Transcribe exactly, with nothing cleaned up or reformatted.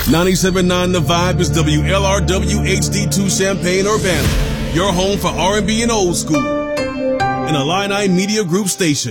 ninety-seven point nine The Vibe is W L R W H D two Champaign, Urbana, your home for R and B and old school. An Illini Media Group station.